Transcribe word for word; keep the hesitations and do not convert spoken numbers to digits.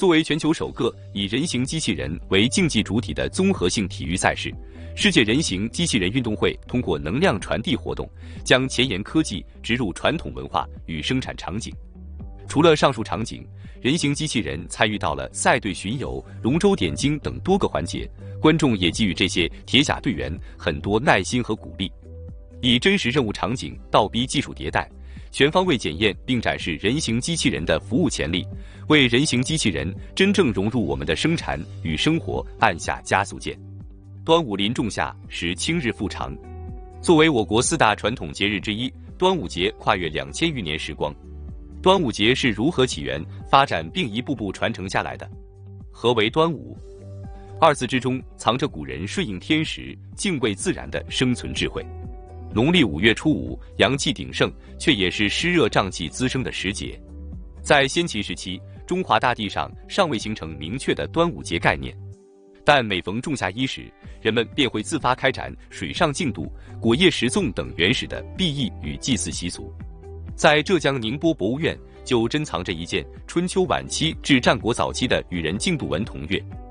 作为全球首个以人形机器人为竞技主体的综合性体育赛事，世界人形机器人运动会通过能量传递活动，将前沿科技植入传统文化与生产场景。除了上述场景，人形机器人参与到了赛队巡游、龙舟点睛等多个环节，观众也给予这些铁甲队员很多耐心和鼓励。以真实任务场景倒逼技术迭代，全方位检验并展示人形机器人的服务潜力，为人形机器人真正融入我们的生产与生活按下加速键。端午临仲夏，时清日复长。作为我国四大传统节日之一，端午节跨越两千余年时光。端午节是如何起源、发展并一步步传承下来的？何为端午？二字之中藏着古人顺应天时、敬畏自然的生存智慧。农历五月初五，阳气鼎盛，却也是湿热瘴气滋生的时节。在先秦时期，中华大地上尚未形成明确的端午节概念，但每逢仲夏伊始，人们便会自发开展水上竞渡、果叶食粽等原始的避疫与祭祀习俗。在浙江宁波博物院就珍藏着一件春秋晚期至战国早期的与人竞渡纹铜钺。